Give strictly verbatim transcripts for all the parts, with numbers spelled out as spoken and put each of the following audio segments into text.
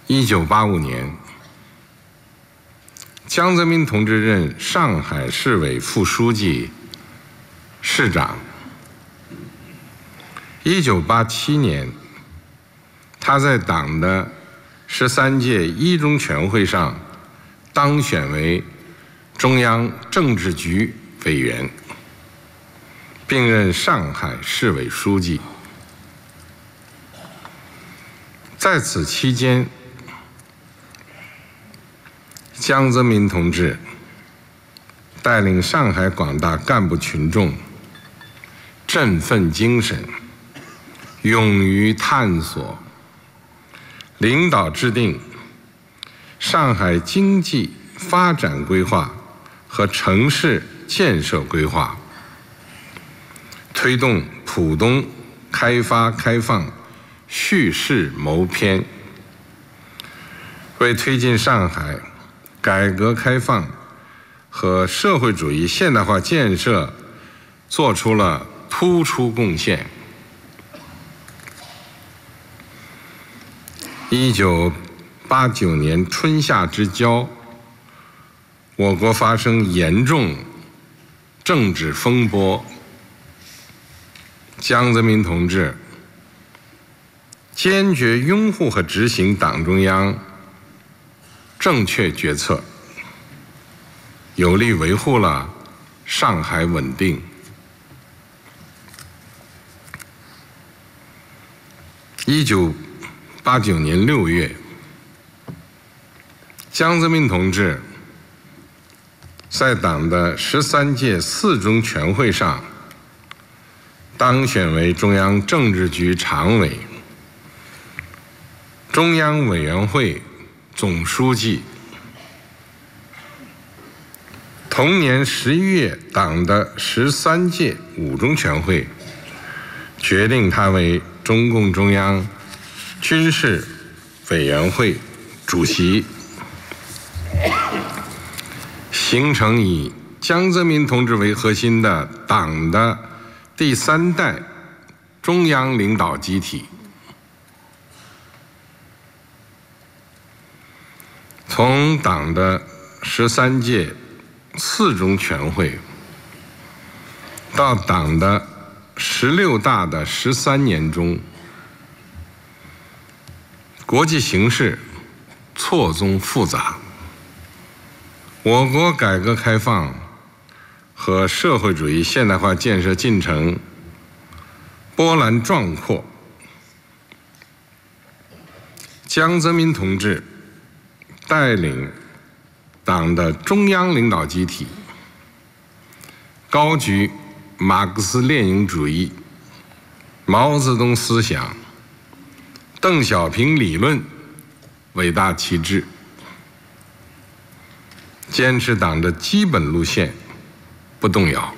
一九八五年，江泽民同志任上海市委副书记、市长。一九八七年，他在党的十三届一中全会上当选为中央政治局委员，并任上海市委书记。在此期间，江泽民同志带领上海广大干部群众振奋精神，勇于探索，领导制定上海经济发展规划和城市建设规划，推动浦东开发开放蓄势谋篇，为推进上海改革开放和社会主义现代化建设做出了突出贡献。一九八九年春夏之交，我国发生严重政治风波，江泽民同志坚决拥护和执行党中央正确决策，有力维护了上海稳定。一九八九年六月，江泽民同志在党的十三届四中全会上当选为中央政治局常委、中央委员会总书记。同年十一月，党的十三届五中全会决定他为中共中央军事委员会主席，形成以江泽民同志为核心的党的第三代中央领导集体。从党的十三届四中全会到党的十六大的十三年中，国际形势错综复杂，我国改革开放和社会主义现代化建设进程波澜壮阔。江泽民同志带领党的中央领导集体，高举马克思列宁主义、毛泽东思想、邓小平理论伟大旗帜，坚持党的基本路线不动摇，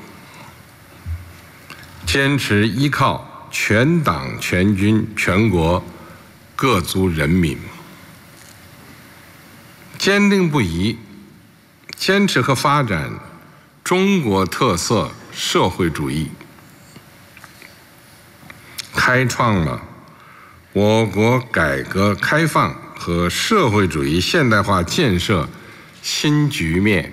坚持依靠全党全军全国各族人民，坚定不移坚持和发展中国特色社会主义，开创了我国改革开放和社会主义现代化建设新局面。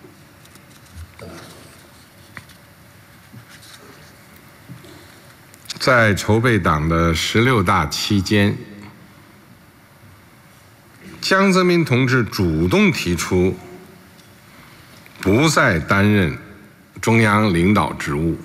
在筹备党的十六大期间，江泽民同志主动提出不再担任中央领导职务。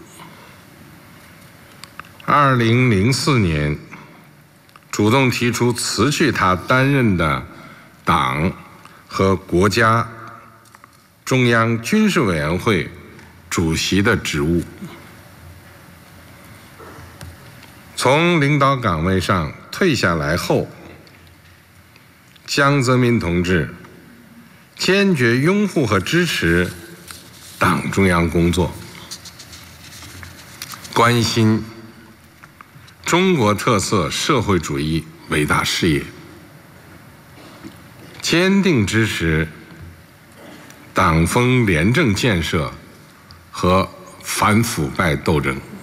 二零零四年，主动提出辞去他担任的党和国家中央军事委员会主席的职务。从领导岗位上退下来后，江泽民同志坚决拥护和支持党中央工作，关心中国特色社会主义伟大事业，坚定支持党风廉政建设和反腐败斗争。